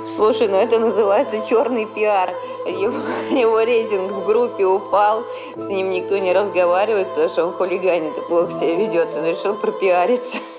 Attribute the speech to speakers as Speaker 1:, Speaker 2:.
Speaker 1: Слушай, ну это называется черный пиар. Его рейтинг в группе упал, с ним никто не разговаривает, потому что он хулиганит и плохо себя ведет. Он решил пропиариться.